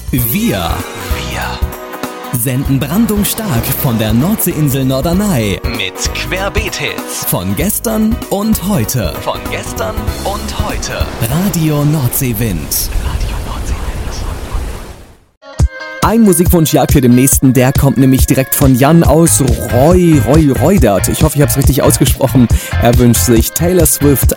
Wir senden brandungsstark von der Nordseeinsel Norderney mit Querbeet-Hits von gestern und heute. Radio Nordseewind. Ein Musikwunsch jagt für den nächsten, der kommt nämlich direkt von Jan aus Reudert. Ich hoffe, ich habe es richtig ausgesprochen. Er wünscht sich Taylor Swift